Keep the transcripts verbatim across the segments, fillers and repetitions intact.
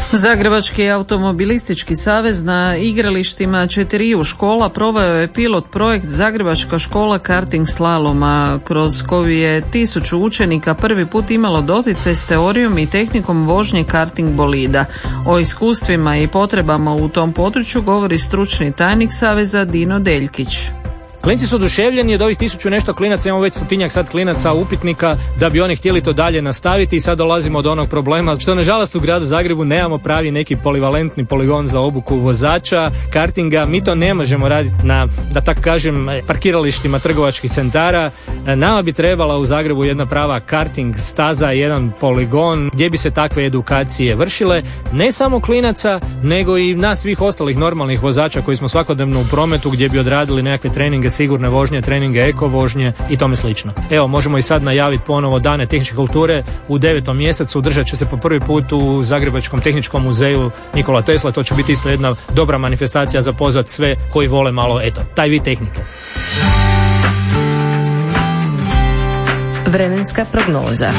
Zagrebački automobilistički savez na igralištima četiriju škola proveo je pilot projekt Zagrebačka škola karting slaloma, kroz koju je tisuću učenika prvi put imalo doticaj s teorijom i tehnikom vožnje karting bolida. O iskustvima i potrebama u tom području govori stručni tajnik saveza Dino Deljkić. Klinci su oduševljeni, od ovih tisuću nešto klinaca, imamo već stotinjak sad klinaca upitnika da bi oni htjeli to dalje nastaviti i sad dolazimo do onog problema što nažalost u gradu Zagrebu nemamo pravi neki polivalentni poligon za obuku vozača kartinga. Mi to ne možemo raditi na, da tako kažem, parkiralištima trgovačkih centara. Nama bi trebala u Zagrebu jedna prava karting staza, jedan poligon gdje bi se takve edukacije vršile, ne samo klinaca nego i nas svih ostalih normalnih vozača koji smo svakodnevno u prometu, gdje bi odradili nekakve treninge sigurne vožnje, treninge eko vožnje i tome slično. Evo, možemo i sad najaviti ponovo dane tehničke kulture u devetom mjesecu, održat će se po prvi put u Zagrebačkom tehničkom muzeju Nikola Tesla. To će biti isto jedna dobra manifestacija za pozvat sve koji vole malo, eto, taj vid tehnike. Vremenska prognoza.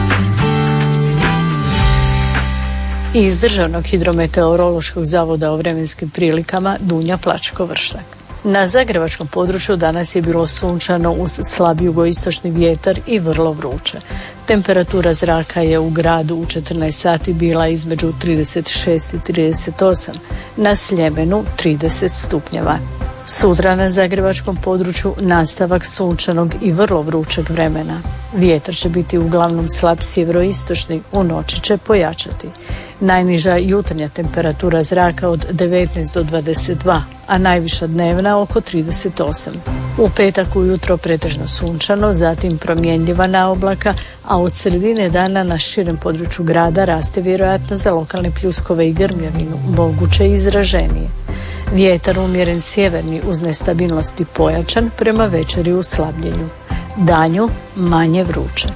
Iz Državnog hidrometeorološkog zavoda o vremenskim prilikama Dunja Plačko-Vrštak. Na zagrebačkom području danas je bilo sunčano uz slab jugoistočni vjetar i vrlo vruće. Temperatura zraka je u gradu u četrnaest sati bila između trideset šest i trideset osam, na Sljemenu trideset stupnjeva. Sutra na zagrebačkom području nastavak sunčanog i vrlo vrućeg vremena. Vjetar će biti uglavnom slab sjeveroistočni, u noći će pojačati. Najniža jutarnja temperatura zraka od devetnaest do dvadeset dva, a najviša dnevna oko trideset osam. U petak ujutro pretežno sunčano, zatim promjenjiva naoblaka, a od sredine dana na širem području grada raste vjerojatno za lokalne pljuskove i grmljavinu, moguće izraženije. Vjetar umjeren sjeverni uz nestabilnosti pojačan, prema večeri u slabljenju. Danju manje vruće.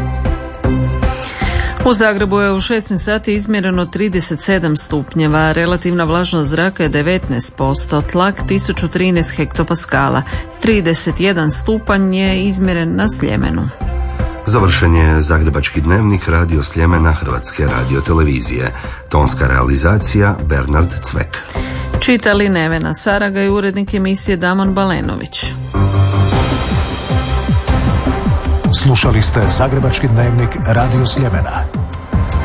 U Zagrebu je u šesnaest sati izmjereno trideset sedam stupnjeva, relativna vlažnost zraka je devetnaest posto, tlak tisuću trinaest hektopaskala, trideset jedan stupanj je izmjeren na Sljemenu. Završen je Zagrebački dnevnik Radio Sljemena Hrvatske radiotelevizije. Tonska realizacija Bernard Cvek. Čitali Nevena Saraga i urednik emisije Damon Balenović. Slušali ste Zagrebački dnevnik Radio Sljemena.